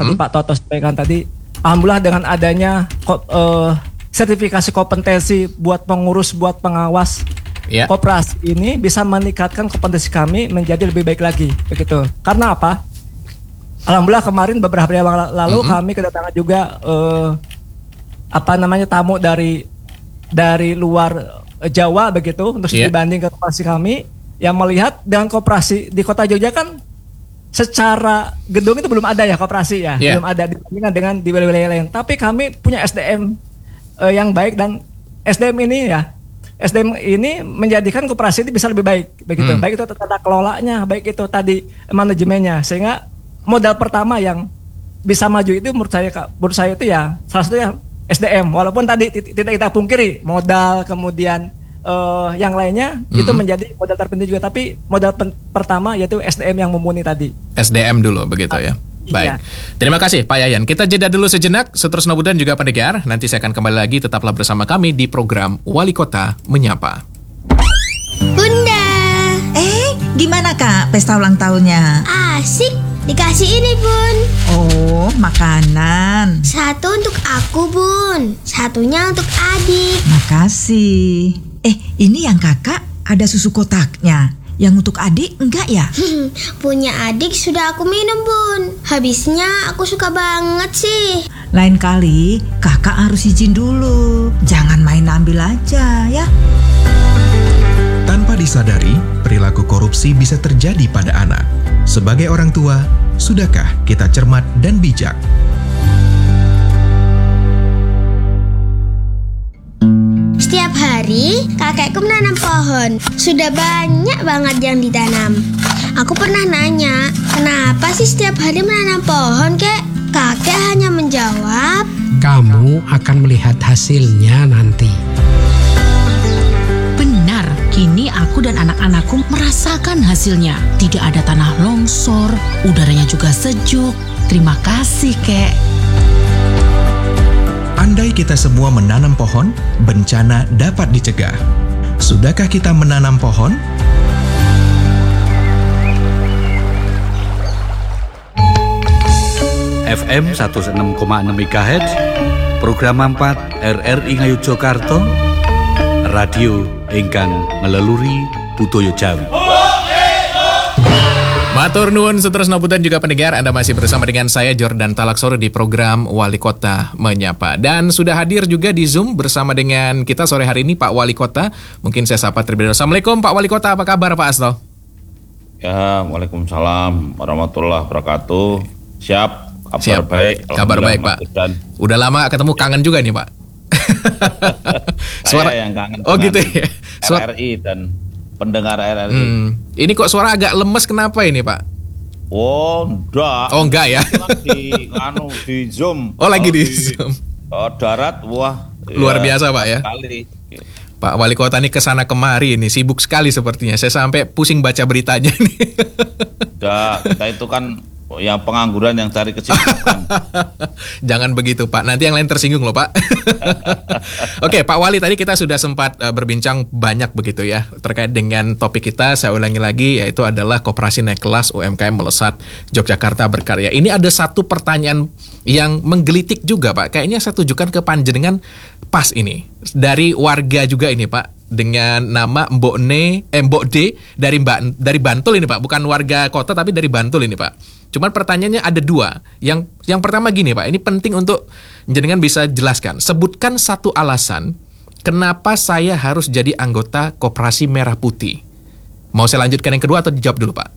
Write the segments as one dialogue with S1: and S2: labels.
S1: Tadi Pak Toto sampaikan tadi, alhamdulillah dengan adanya sertifikasi kompetensi buat pengurus, buat pengawas koperasi ini bisa meningkatkan kompetensi kami menjadi lebih baik lagi, begitu. Karena apa? Alhamdulillah kemarin beberapa hari yang lalu kami kedatangan juga tamu dari luar Jawa begitu untuk dibanding ke koperasi kami yang melihat dengan koperasi di Kota Jogja kan secara gedung itu belum ada ya koperasi ya, belum ada dibandingkan dengan di wilayah lain. Tapi kami punya SDM yang baik dan SDM ini menjadikan koperasi itu bisa lebih baik begitu. Baik itu tata kelolanya, baik itu tadi manajemennya, sehingga modal pertama yang bisa maju itu menurut saya itu ya salah satunya SDM. Walaupun tadi tidak kita pungkiri modal kemudian yang lainnya itu menjadi modal terpenting juga, tapi modal pertama yaitu SDM yang mumpuni tadi. SDM dulu begitu ya. Baik, terima kasih Pak Yayan. Kita jeda dulu sejenak, Sutresno Budan juga pendengar. Nanti saya akan kembali lagi, tetaplah bersama kami di program Wali Kota Menyapa.
S2: Bunda,
S3: gimana Kak pesta ulang tahunnya?
S2: Asik, dikasih ini Bun.
S3: Oh, makanan.
S2: Satu untuk aku Bun, satunya untuk adik.
S3: Makasih. Ini yang kakak ada susu kotaknya. Yang untuk adik enggak ya?
S2: Punya adik sudah aku minum Bun. Habisnya aku suka banget sih.
S3: Lain kali kakak harus izin dulu. Jangan main ambil aja ya.
S4: Tanpa disadari, perilaku korupsi bisa terjadi pada anak. Sebagai orang tua, sudahkah kita cermat dan bijak?
S2: Setiap hari kakekku menanam pohon. Sudah banyak banget yang ditanam. Aku pernah nanya, kenapa sih setiap hari menanam pohon, Kek? Kakek hanya menjawab,
S5: kamu akan melihat hasilnya nanti.
S6: Benar, kini aku dan anak-anakku merasakan hasilnya. Tidak ada tanah longsor, udaranya juga sejuk. Terima kasih, Kek.
S4: Andai kita semua menanam pohon, bencana dapat dicegah. Sudahkah kita menanam pohon?
S7: FM 106,6 MHz, program 4 RRI Ngayogyakarta, radio ingkang ngeleluri budaya Jawi.
S1: Matur nuwun Sutresno Budan juga pendengar, Anda masih bersama dengan saya Jordan Talaksoro di program Wali Kota Menyapa. Dan sudah hadir juga di Zoom bersama dengan kita sore hari ini Pak Wali Kota. Mungkin saya sapa terlebih dahulu. Assalamualaikum Pak Wali Kota, apa kabar Pak Asno?
S8: Ya, Waalaikumsalam warahmatullahi wabarakatuh. Siap,
S1: Siap.
S8: Baik.
S1: Kabar baik Pak. Udah lama ketemu, kangen juga nih Pak.
S8: Suara yang kangen.
S1: Oh gitu ya.
S8: RRI dan pendengar RRI.
S1: Ini kok suara agak lemes, kenapa ini Pak?
S8: Oh enggak.
S1: Oh enggak ya.
S8: Di Zoom.
S1: Oh lagi di Zoom.
S8: Darat, wah.
S1: Luar biasa Pak ya.
S8: Sekali.
S1: Pak Wali Kota ini kesana kemari ini, sibuk sekali sepertinya. Saya sampai pusing baca beritanya nih.
S8: Kita itu kan yang pengangguran yang cari kesibukan.
S1: Jangan begitu Pak, nanti yang lain tersinggung loh Pak. Oke Pak Wali, tadi kita sudah sempat berbincang banyak begitu ya terkait dengan topik kita. Saya ulangi lagi, yaitu adalah Koperasi Naik Kelas UMKM Melesat Yogyakarta Berkarya. Ini ada satu pertanyaan yang menggelitik juga Pak. Kayaknya saya tujukan ke panjenengan pas ini. Dari warga juga ini Pak, dengan nama Mbok D dari Bantul ini Pak. Bukan warga kota tapi dari Bantul ini Pak. Cuman pertanyaannya ada dua. Yang pertama gini Pak, ini penting untuk jenengan bisa jelaskan. Sebutkan satu alasan kenapa saya harus jadi anggota Koperasi Merah Putih. Mau saya lanjutkan yang kedua atau dijawab dulu Pak?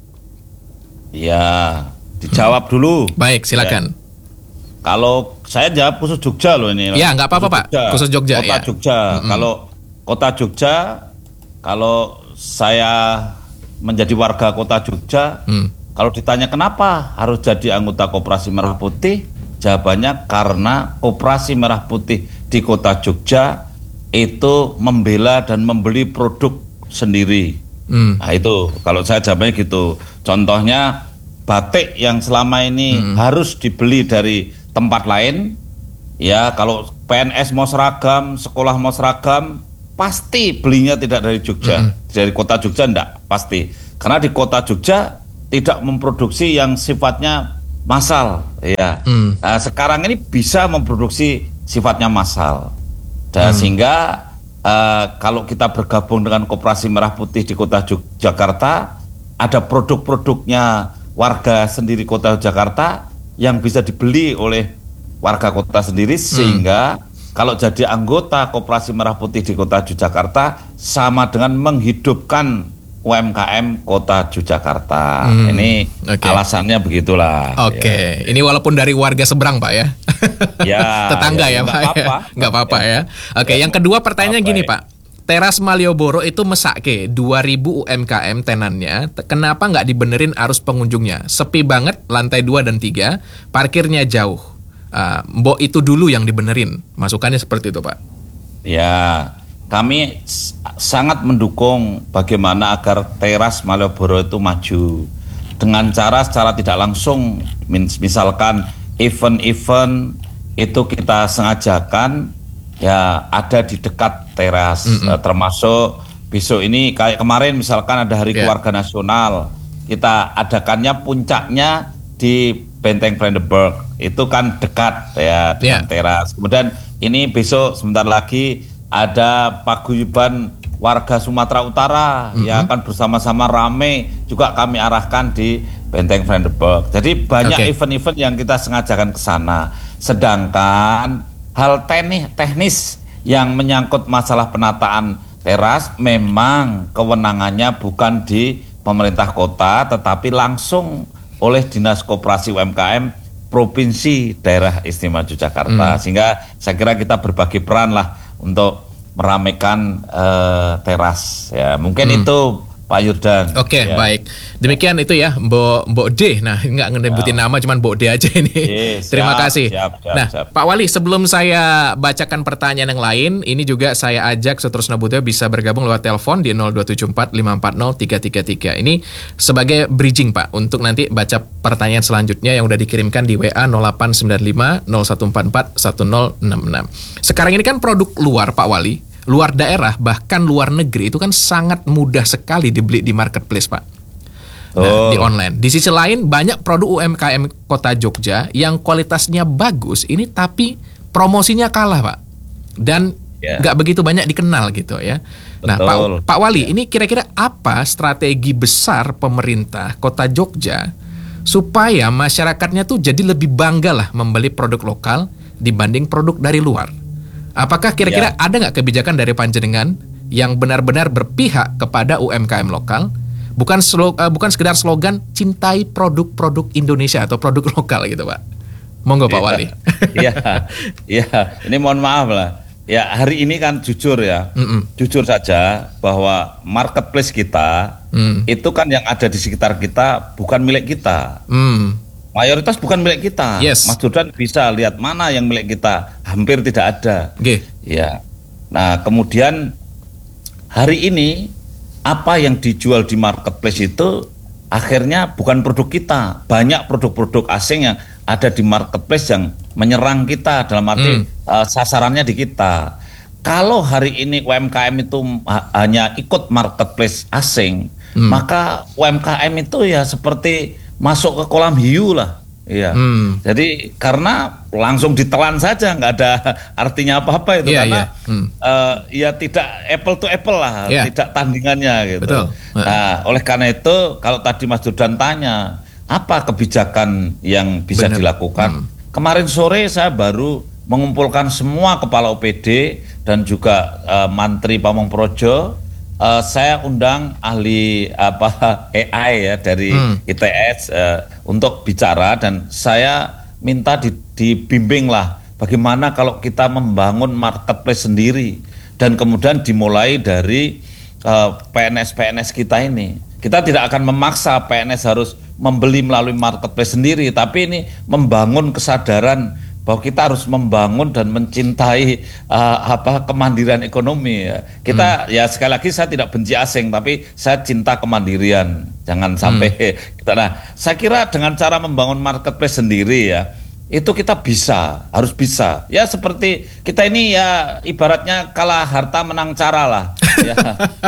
S8: Ya, dijawab dulu.
S1: Baik, silakan.
S8: Ya. Kalau saya jawab khusus Jogja loh ini.
S1: Ya, nggak apa-apa Pak. Khusus Jogja.
S8: Kota Jogja. Kalau Kota Jogja, kalau saya menjadi warga Kota Jogja, kalau ditanya kenapa harus jadi anggota Koperasi Merah Putih, jawabannya karena Koperasi Merah Putih di Kota Jogja itu membela dan membeli produk sendiri. Nah itu, kalau saya jawabannya gitu. Contohnya batik yang selama ini harus dibeli dari tempat lain, ya kalau PNS mau seragam, sekolah mau seragam, pasti belinya tidak dari Jogja. Dari Kota Jogja enggak, pasti. Karena di Kota Jogja tidak memproduksi yang sifatnya massal, ya. Nah, sekarang ini bisa memproduksi sifatnya massal, dan sehingga kalau kita bergabung dengan Koperasi Merah Putih di Kota Jakarta, ada produk-produknya warga sendiri Kota Jakarta yang bisa dibeli oleh warga kota sendiri, sehingga kalau jadi anggota Koperasi Merah Putih di Kota Jakarta sama dengan menghidupkan UMKM Kota Yogyakarta. Ini alasannya begitulah.
S9: Oke, ini walaupun dari warga seberang Pak ya.
S8: Ya.
S9: Tetangga ya Pak. Nggak apa-apa ya. Oke, yang kedua pertanyaan gini Pak. Teras Malioboro itu mesake 2.000 UMKM tenannya. Kenapa nggak dibenerin arus pengunjungnya? Sepi banget lantai 2 dan 3, parkirnya jauh. Mbok itu dulu yang dibenerin. Masukannya seperti itu Pak.
S8: Ya, kami sangat mendukung bagaimana agar Teras Malioboro itu maju dengan cara secara tidak langsung, misalkan event-event itu kita sengajakan ya ada di dekat teras, termasuk besok ini kayak kemarin misalkan ada Hari Keluarga Nasional, kita adakannya puncaknya di Benteng Brandenburg, itu kan dekat ya dengan teras. Kemudian ini besok sebentar lagi ada paguyuban warga Sumatera Utara yang akan bersama-sama rame juga kami arahkan di Benteng Brandenburg. Jadi banyak event-event yang kita sengajakan ke sana. Sedangkan hal teknis yang menyangkut masalah penataan teras memang kewenangannya bukan di pemerintah kota, tetapi langsung oleh Dinas Koperasi UMKM Provinsi Daerah Istimewa Yogyakarta. Sehingga saya kira kita berbagi peran lah untuk meramaikan teras ya, mungkin itu Pak Yurdan.
S9: Oke,
S8: ya.
S9: Baik. Demikian itu ya, Mbok D. Nah, nggak ngedebutin nama, cuman Mbok D aja ini. Terima kasih. Siap. Pak Wali, sebelum saya bacakan pertanyaan yang lain, ini juga saya ajak Sutrusno Budio bisa bergabung lewat telepon di 0274 540 333. Ini sebagai bridging Pak, untuk nanti baca pertanyaan selanjutnya yang udah dikirimkan di WA 0895 0144 1066. Sekarang ini kan produk luar Pak Wali, luar daerah, bahkan luar negeri itu kan sangat mudah sekali dibeli di marketplace Pak. Nah, di online. Di sisi lain banyak produk UMKM Kota Jogja yang kualitasnya bagus ini tapi promosinya kalah Pak. Dan nggak begitu banyak dikenal gitu ya. Nah Pak Wali, ini kira-kira apa strategi besar pemerintah Kota Jogja supaya masyarakatnya tuh jadi lebih bangga lah membeli produk lokal dibanding produk dari luar? Apakah kira-kira ada nggak kebijakan dari panjenengan yang benar-benar berpihak kepada UMKM lokal, bukan sekedar slogan cintai produk-produk Indonesia atau produk lokal gitu Pak? Monggo Pak Wali.
S8: Iya. Ini mohon maaf lah. Ya hari ini kan jujur ya, jujur saja bahwa marketplace kita itu kan yang ada di sekitar kita bukan milik kita. Mayoritas bukan milik kita. Mas Jordan bisa lihat mana yang milik kita, hampir tidak ada. Ya. Nah, kemudian hari ini apa yang dijual di marketplace itu akhirnya bukan produk kita. Banyak produk-produk asing yang ada di marketplace yang menyerang kita, dalam arti sasarannya di kita. Kalau hari ini UMKM itu hanya ikut marketplace asing, maka UMKM itu ya seperti masuk ke kolam hiu lah, iya. Jadi karena langsung ditelan saja, nggak ada artinya apa-apa itu karena ya tidak apple to apple lah, tidak tandingannya gitu.
S9: Betul.
S8: Nah, oleh karena itu kalau tadi Mas Jordan tanya apa kebijakan yang bisa dilakukan, kemarin sore saya baru mengumpulkan semua kepala OPD dan juga Mantri Pamongprojo. Saya undang ahli AI ya dari ITS untuk bicara, dan saya minta dibimbing lah bagaimana kalau kita membangun marketplace sendiri dan kemudian dimulai dari PNS kita ini. Kita tidak akan memaksa PNS harus membeli melalui marketplace sendiri, tapi ini membangun kesadaran bahwa kita harus membangun dan mencintai kemandirian ekonomi ya. Kita ya sekali lagi saya tidak benci asing, tapi saya cinta kemandirian. Jangan sampai kita. Nah, saya kira dengan cara membangun marketplace sendiri ya, itu kita harus bisa. Ya seperti kita ini ya ibaratnya kalah harta menang cara lah. Ya.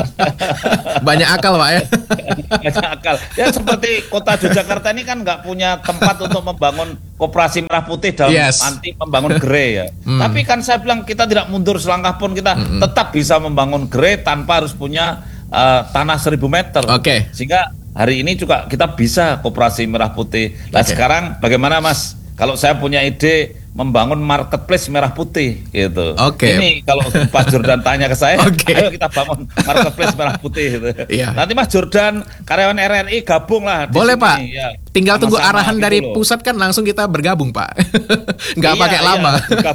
S9: Banyak akal Pak ya.
S8: Banyak akal. Ya seperti kota Yogyakarta ini kan nggak punya tempat untuk membangun koperasi merah putih dalam anti membangun gerai ya. Tapi kan saya bilang kita tidak mundur selangkah pun, kita tetap bisa membangun gerai tanpa harus punya tanah 1000 meter. Sehingga hari ini juga kita bisa koperasi merah putih. Nah sekarang bagaimana Mas? Kalau saya punya ide membangun marketplace merah putih gitu. Ini kalau Pak Jordan tanya ke saya, ayo kita bangun marketplace merah putih gitu. Nanti Mas Jordan karyawan RRI gabung lah.
S9: Boleh Pak.
S8: Ya,
S9: tinggal tunggu arahan gitu dari pusat kan langsung kita bergabung Pak. Nggak pakai lama.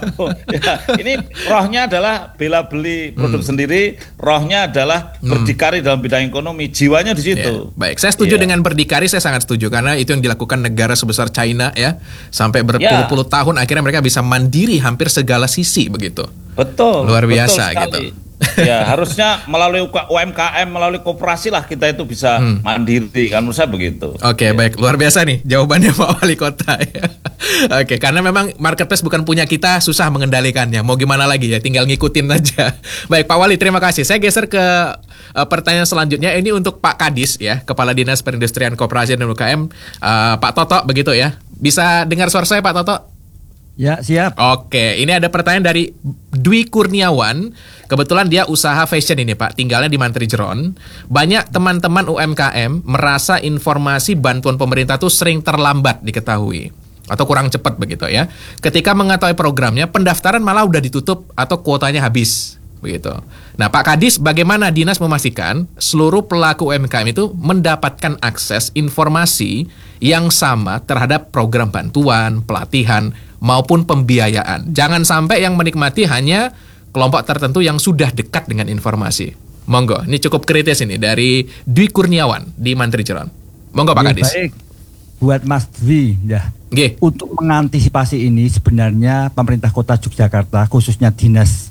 S8: Ya, ini rohnya adalah bela beli produk sendiri, rohnya adalah berdikari dalam bidang ekonomi, jiwanya di situ.
S9: Baik, saya setuju dengan berdikari, saya sangat setuju karena itu yang dilakukan negara sebesar China ya, sampai berpuluh-puluh tahun akhirnya mereka bisa mandiri hampir segala sisi begitu.
S8: Betul.
S9: Luar biasa gitu.
S8: Ya harusnya melalui UMKM, melalui koperasi lah kita itu bisa mandiri kan, menurut saya begitu.
S9: Baik, luar biasa nih jawabannya Pak Wali Kota ya. Karena memang marketplace bukan punya kita, susah mengendalikannya. Mau gimana lagi ya, tinggal ngikutin aja. Baik Pak Wali, terima kasih. Saya geser ke pertanyaan selanjutnya. Ini untuk Pak Kadis ya, Kepala Dinas Perindustrian Koperasi dan UKM, Pak Toto begitu ya. Bisa dengar suara saya Pak Toto?
S1: Ya, siap.
S9: Ini ada pertanyaan dari Dwi Kurniawan. Kebetulan dia usaha fashion ini Pak, tinggalnya di Mantri Jeron. Banyak teman-teman UMKM merasa informasi bantuan pemerintah tuh sering terlambat diketahui atau kurang cepat begitu ya. Ketika mengetahui programnya, pendaftaran malah udah ditutup atau kuotanya habis begitu. Nah Pak Kadis, bagaimana dinas memastikan seluruh pelaku UMKM itu mendapatkan akses informasi yang sama terhadap program bantuan, pelatihan, maupun pembiayaan? Jangan sampai yang menikmati hanya kelompok tertentu yang sudah dekat dengan informasi. Monggo, ini cukup kritis ini dari Dwi Kurniawan di Mantri Jeron. Monggo Pak Kadis.
S10: Baik, buat Mas Dwi ya. Untuk mengantisipasi ini sebenarnya pemerintah Kota Yogyakarta khususnya Dinas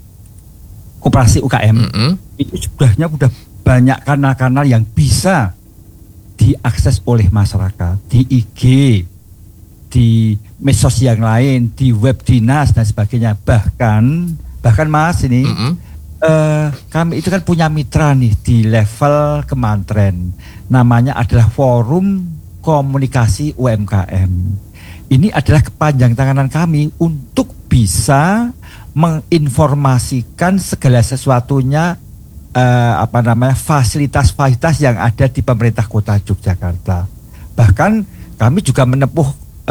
S10: Koperasi UKM itu sebenarnya sudah banyak kanal-kanal yang bisa diakses oleh masyarakat di IG, di medsos yang lain, di web dinas dan sebagainya. Bahkan Mas ini kami itu kan punya mitra nih di level Kementerian, namanya adalah Forum Komunikasi UMKM. Ini adalah kepanjang tanganan kami untuk bisa menginformasikan segala sesuatunya, fasilitas-fasilitas yang ada di pemerintah Kota Yogyakarta. Bahkan kami juga menempuh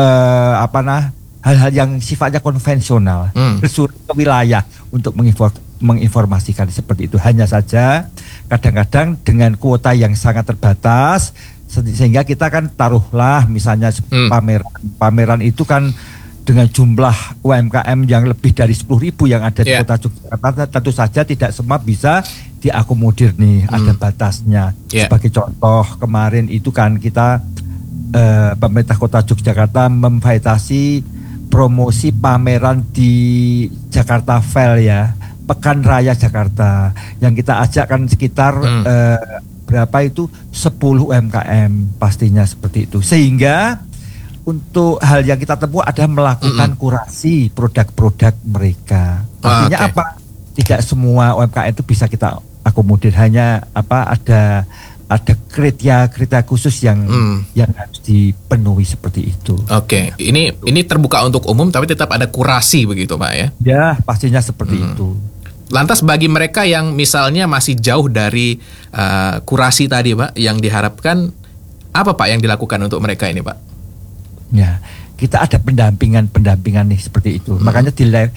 S10: hal-hal yang sifatnya konvensional, bersurat ke wilayah untuk menginformasikan seperti itu. Hanya saja kadang-kadang dengan kuota yang sangat terbatas, sehingga kita kan taruhlah misalnya pameran itu kan dengan jumlah UMKM yang lebih dari 10.000 yang ada di Kota Yogyakarta, tentu saja tidak semua bisa diakomodir nih, ada batasnya. Sebagai contoh kemarin itu kan kita pemerintah Kota Yogyakarta memfasilitasi promosi pameran di Jakarta Fair ya, Pekan Raya Jakarta, yang kita ajak kan sekitar berapa itu 10 UMKM pastinya seperti itu. Sehingga untuk hal yang kita tempuh adalah melakukan kurasi produk-produk mereka. Artinya apa? Tidak semua UMKM itu bisa kita akomodir, hanya ada kriteria khusus yang harus dipenuhi seperti itu.
S9: Ini terbuka untuk umum tapi tetap ada kurasi begitu Pak ya?
S10: Ya, pastinya seperti itu.
S9: Lantas bagi mereka yang misalnya masih jauh dari kurasi tadi Pak, yang diharapkan apa Pak yang dilakukan untuk mereka ini Pak?
S10: Ya, kita ada pendampingan nih seperti itu. Makanya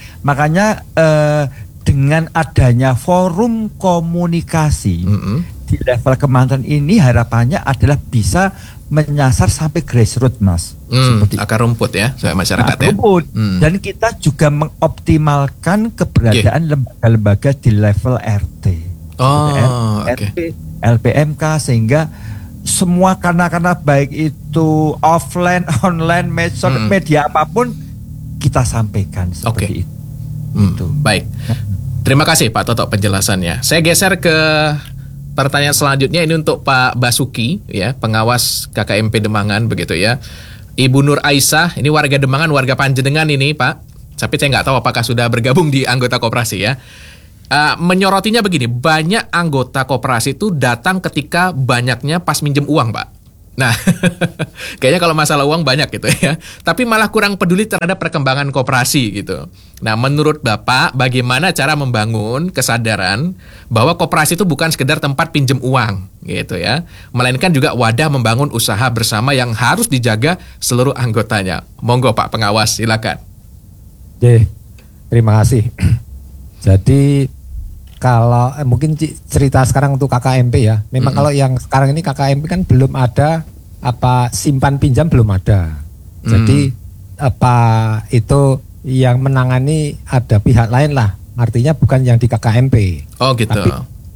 S10: dengan adanya forum komunikasi di level Kementerian ini harapannya adalah bisa menyasar sampai grassroots Mas.
S9: Akar rumput ya, masyarakat ya.
S10: Dan kita juga mengoptimalkan keberadaan lembaga-lembaga di level RT, RT, LPMK, sehingga semua kanal-kanal baik itu offline, online, media apapun kita sampaikan seperti itu.
S9: Baik. Terima kasih Pak Toto penjelasannya. Saya geser ke pertanyaan selanjutnya, ini untuk Pak Basuki ya, pengawas KKMP Demangan begitu ya. Ibu Nur Aisyah, ini warga Demangan, warga Panjenengan ini Pak. Tapi saya nggak tahu apakah sudah bergabung di anggota koperasi ya. Menyorotinya begini, banyak anggota koperasi itu datang ketika banyaknya pas minjem uang, Pak. Nah, kayaknya kalau masalah uang banyak gitu ya. Tapi malah kurang peduli terhadap perkembangan koperasi gitu. Nah, menurut Bapak, bagaimana cara membangun kesadaran bahwa koperasi itu bukan sekedar tempat pinjem uang gitu ya, melainkan juga wadah membangun usaha bersama yang harus dijaga seluruh anggotanya. Monggo Pak Pengawas, silakan.
S11: Oke, terima kasih. Jadi kalau mungkin cerita sekarang untuk KKMP ya. Memang kalau yang sekarang ini KKMP kan belum ada simpan pinjam belum ada. Jadi itu yang menangani ada pihak lain lah. Artinya bukan yang di KKMP.
S9: Oh gitu.
S11: Tapi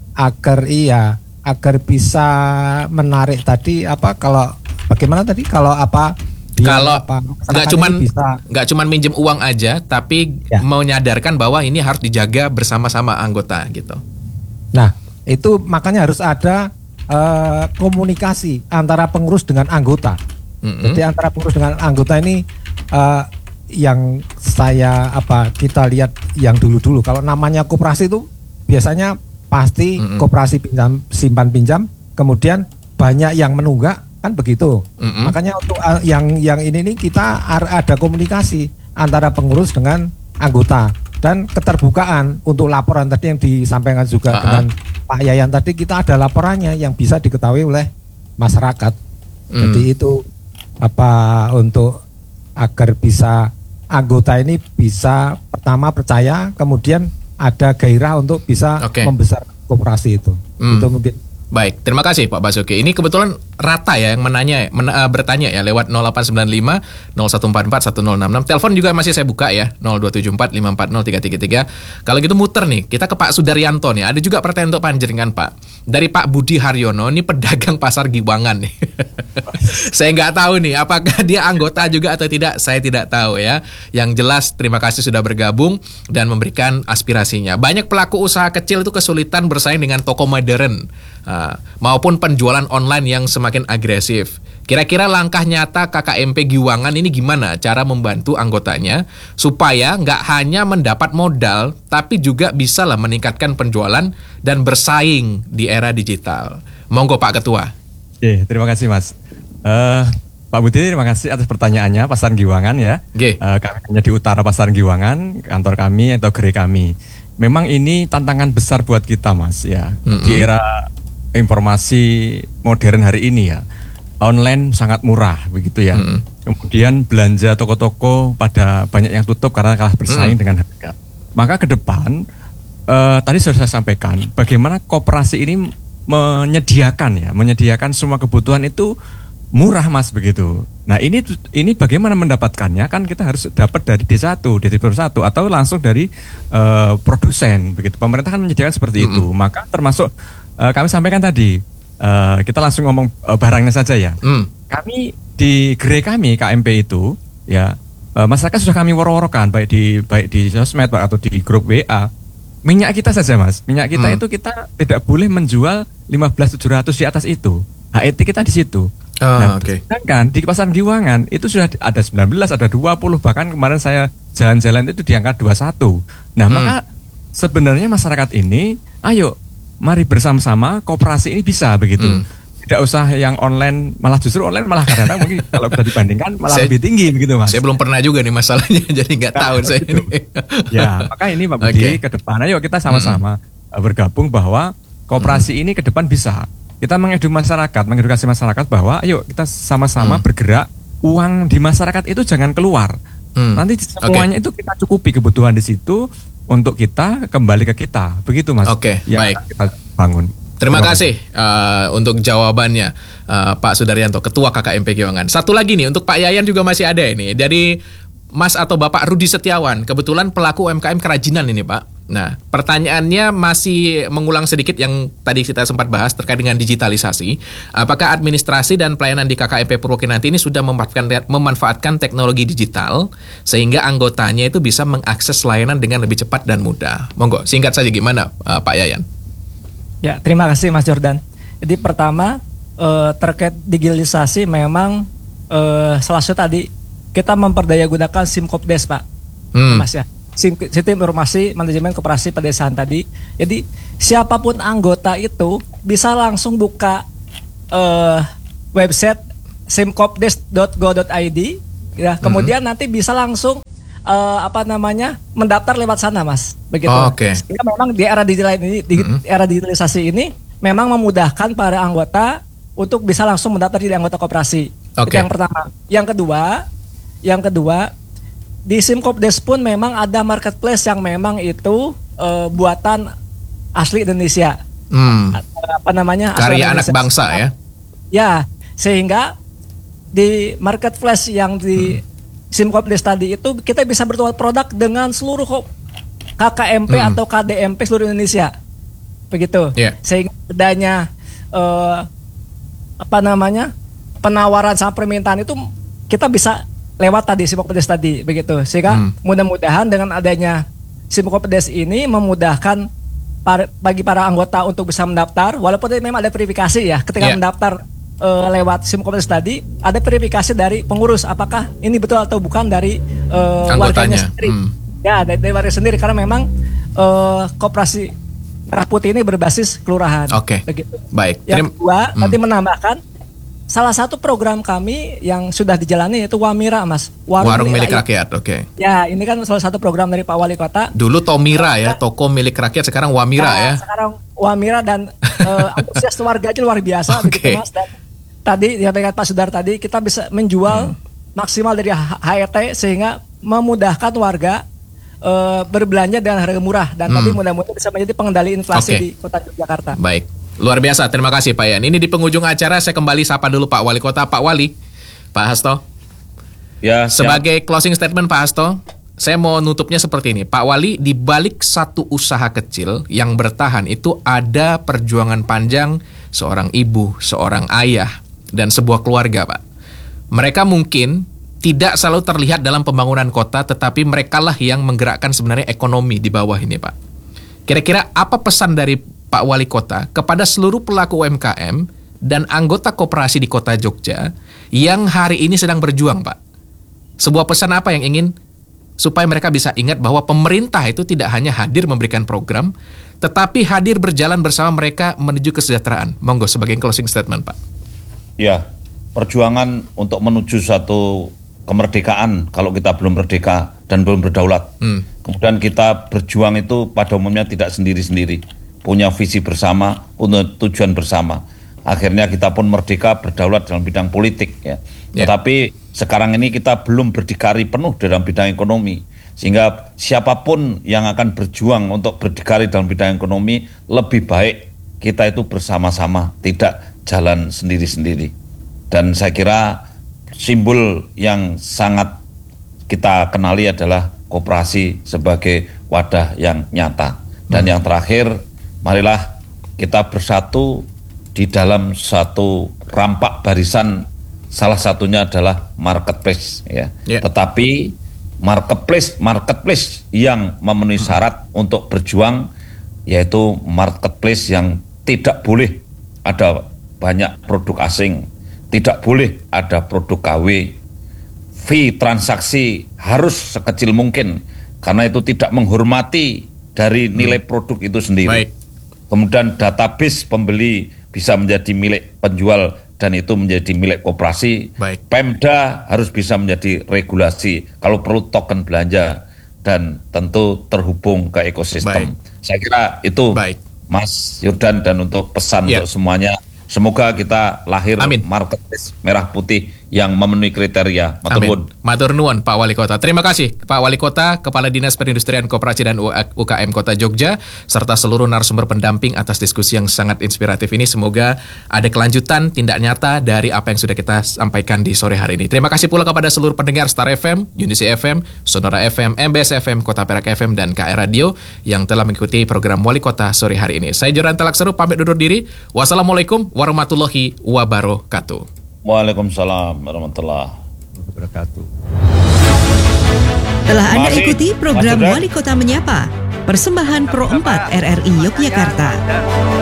S11: agar bisa menarik tadi kalau bagaimana tadi kalau
S9: kalau nggak cuman minjem uang aja, tapi menyadarkan bahwa ini harus dijaga bersama-sama anggota gitu.
S11: Nah, itu makanya harus ada komunikasi antara pengurus dengan anggota. Jadi antara pengurus dengan anggota ini yang kita lihat yang dulu-dulu. Kalau namanya koperasi itu biasanya pasti koperasi simpan pinjam, kemudian banyak yang menunggak. Kan begitu. Makanya untuk yang ini nih kita ada komunikasi antara pengurus dengan anggota dan keterbukaan untuk laporan tadi yang disampaikan juga dengan Pak Yayan tadi, kita ada laporannya yang bisa diketahui oleh masyarakat. Jadi itu untuk agar bisa anggota ini bisa pertama percaya, kemudian ada gairah untuk bisa membesar koperasi itu. Itu mungkin.
S9: Baik, terima kasih Pak Basuki. Ini kebetulan rata ya yang bertanya ya lewat 0895 0144 1066. Telepon juga masih saya buka ya 0274 540 333. Kalau gitu muter nih, kita ke Pak Sudaryanto nih. Ada juga pertanyaan untuk panjenengan Pak. Dari Pak Budi Haryono, ini pedagang pasar Giwangan nih. Saya nggak tahu nih apakah dia anggota juga atau tidak, saya tidak tahu ya. Yang jelas terima kasih sudah bergabung dan memberikan aspirasinya. Banyak pelaku usaha kecil itu kesulitan bersaing dengan toko modern maupun penjualan online yang semakin agresif. Kira-kira langkah nyata KKMP Giwangan ini gimana cara membantu anggotanya supaya nggak hanya mendapat modal tapi juga bisa lah meningkatkan penjualan dan bersaing di era digital. Monggo Pak Ketua.
S12: Terima kasih Mas. Pak Budi, terima kasih atas pertanyaannya. Pasar Giwangan ya. Kami di utara Pasar Giwangan, kantor kami atau gerai kami. Memang ini tantangan besar buat kita Mas ya. Di era informasi modern hari ini ya. Online sangat murah begitu ya. Kemudian belanja toko-toko pada banyak yang tutup karena kalah bersaing dengan harga. Maka ke depan tadi sudah saya sampaikan bagaimana koperasi ini menyediakan semua kebutuhan itu murah Mas begitu. Nah ini bagaimana mendapatkannya, kan kita harus dapat dari D1, distributor 1 atau langsung dari produsen begitu. Pemerintah kan menyediakan seperti itu. Maka termasuk kami sampaikan tadi kita langsung ngomong barangnya saja ya. Kami di gerai kami KMP itu ya masyarakat sudah kami woro-worokan baik di sosmed atau di grup WA. Minyak kita saja Mas, minyak kita itu kita tidak boleh menjual 15.700 di atas itu. HET kita di situ. Sedangkan di Pasar Giwangan itu sudah ada 19, ada 20, bahkan kemarin saya jalan-jalan itu di angka 21. Nah, maka sebenarnya masyarakat ini, ayo mari bersama-sama koperasi ini bisa begitu. Tidak usah yang online, malah justru online malah kadang-kadang mungkin kalau bisa dibandingkan malah lebih tinggi begitu Mas.
S9: Saya belum pernah juga nih masalahnya, jadi nggak tahu saya ini.
S12: Ya, maka ini Pak Budi ke depan ayo kita sama-sama bergabung bahwa koperasi ini ke depan bisa. Kita mengedukasi masyarakat bahwa ayo kita sama-sama bergerak, uang di masyarakat itu jangan keluar. Nanti semuanya itu kita cukupi kebutuhan di situ untuk kita kembali ke kita. Begitu Mas.
S9: Baik.
S12: Kita bangun.
S9: Terima kasih untuk jawabannya Pak Sudaryanto, Ketua KKMP Giwangan. Satu lagi nih untuk Pak Yayan juga masih ada ini dari Mas atau Bapak Rudi Setiawan, kebetulan pelaku UMKM kerajinan ini Pak. Nah, pertanyaannya masih mengulang sedikit yang tadi kita sempat bahas terkait dengan digitalisasi. Apakah administrasi dan pelayanan di KKMP Purwokinanti ini sudah memanfaatkan teknologi digital sehingga anggotanya itu bisa mengakses layanan dengan lebih cepat dan mudah? Monggo, singkat saja gimana Pak Yayan?
S1: Ya, terima kasih Mas Jordan. Jadi pertama terkait digitalisasi memang salah satu tadi kita memperdaya gunakan SIM Kopdes Pak, Mas ya. Sistem Informasi Manajemen Koperasi Pedesaan tadi. Jadi siapapun anggota itu bisa langsung buka website simkopdes.go.id ya. Kemudian nanti bisa langsung mendaftar lewat sana, Mas. Begitu. Sehingga memang di era era digitalisasi ini memang memudahkan para anggota untuk bisa langsung mendaftar jadi anggota koperasi. Itu yang pertama. Yang kedua, di Simkopdes pun memang ada marketplace yang memang itu buatan asli Indonesia.
S9: Karya anak bangsa ya.
S1: Ya, sehingga di marketplace yang di Simkopdes tadi itu kita bisa berjual produk dengan seluruh KKMP atau KDMP seluruh Indonesia. Begitu. Sehingga adanya penawaran sama permintaan itu kita bisa lewat tadi Simkopdes tadi, begitu. Sehingga mudah-mudahan dengan adanya Simkopdes ini memudahkan bagi para anggota untuk bisa mendaftar, walaupun memang ada verifikasi ya ketika mendaftar lewat Simkopdes tadi, ada verifikasi dari pengurus apakah ini betul atau bukan dari warganya sendiri. Ya, dari warga sendiri, karena memang koperasi Merah Putih ini berbasis kelurahan. Begitu.
S9: Baik.
S1: Yang kedua, nanti menambahkan salah satu program kami yang sudah dijalani yaitu Wamira, Mas.
S9: Warung milik rakyat.
S1: Ya, ini kan salah satu program dari Pak Wali Kota.
S9: Dulu Tomira ya, toko milik rakyat, sekarang Wamira ya.
S1: Sekarang Wamira dan antusias warga aja luar biasa, begitu, Mas. Dan tadi disampaikan Pak Sudar tadi, kita bisa menjual maksimal dari HRT sehingga memudahkan warga berbelanja dengan harga murah, dan tadi mudah-mudahan bisa menjadi pengendali inflasi di Kota Yogyakarta.
S9: Baik. Luar biasa, terima kasih Pak Yan. Ini di penghujung acara saya kembali sapa dulu Pak Wali Kota. Pak Wali, Pak Hasto.
S8: Ya.
S9: Sebagai closing statement Pak Hasto, saya mau nutupnya seperti ini. Pak Wali, di balik satu usaha kecil yang bertahan itu ada perjuangan panjang seorang ibu, seorang ayah, dan sebuah keluarga, Pak. Mereka mungkin tidak selalu terlihat dalam pembangunan kota, tetapi merekalah yang menggerakkan sebenarnya ekonomi di bawah ini, Pak. Kira-kira apa pesan dari Pak Wali Kota kepada seluruh pelaku UMKM dan anggota koperasi di Kota Jogja yang hari ini sedang berjuang, Pak? Sebuah pesan apa yang ingin supaya mereka bisa ingat bahwa pemerintah itu tidak hanya hadir memberikan program, tetapi hadir berjalan bersama mereka menuju kesejahteraan. Monggo sebagai closing statement, Pak.
S8: Ya, perjuangan untuk menuju satu kemerdekaan kalau kita belum merdeka dan belum berdaulat. Kemudian kita berjuang itu pada umumnya tidak sendiri-sendiri. Punya visi bersama, punya tujuan bersama. Akhirnya kita pun merdeka berdaulat dalam bidang politik ya. Tetapi sekarang ini kita belum berdikari penuh dalam bidang ekonomi. Sehingga siapapun yang akan berjuang untuk berdikari dalam bidang ekonomi, lebih baik kita itu bersama-sama, tidak jalan sendiri-sendiri. Dan saya kira simbol yang sangat kita kenali adalah koperasi sebagai wadah yang nyata. Dan yang terakhir, marilah kita bersatu di dalam satu rampak barisan, salah satunya adalah marketplace ya. Tetapi marketplace yang memenuhi syarat untuk berjuang, yaitu marketplace yang tidak boleh ada banyak produk asing, tidak boleh ada produk KW, fee transaksi harus sekecil mungkin karena itu tidak menghormati dari nilai produk itu sendiri. Kemudian database pembeli bisa menjadi milik penjual dan itu menjadi milik koperasi. Pemda harus bisa menjadi regulasi kalau perlu token belanja dan tentu terhubung ke ekosistem. Saya kira itu Mas Yordan, dan untuk pesan untuk semuanya, semoga kita lahir marketplace Merah Putih yang memenuhi kriteria.
S9: Matur nuwun Pak Wali Kota. Terima kasih Pak Wali Kota, Kepala Dinas Perindustrian Koperasi dan UKM Kota Jogja, serta seluruh narasumber pendamping atas diskusi yang sangat inspiratif ini. Semoga ada kelanjutan tindak nyata dari apa yang sudah kita sampaikan di sore hari ini. Terima kasih pula kepada seluruh pendengar Star FM, Unisi FM, Sonora FM, MBS FM, Kota Perak FM, dan KR Radio yang telah mengikuti program Wali Kota sore hari ini. Saya Joran Talakseru pamit undur diri. Wassalamualaikum warahmatullahi wabarakatuh.
S8: Waalaikumsalam warahmatullahi wabarakatuh.
S13: Telah Anda ikuti program Wali Kota Menyapa, persembahan Pro 4 RRI Yogyakarta.